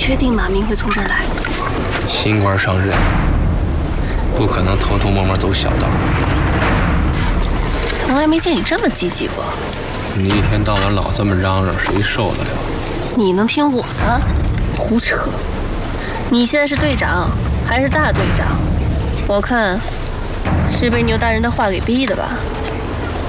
确定马明会从这儿来？ 新官上任，不可能偷偷摸摸走小道。 从来没见你这么积极过。 你一天到晚老这么嚷嚷，谁受得了？ 你能听我的？胡扯！你现在是队长，还是大队长？我看是被牛大人的话给逼的吧。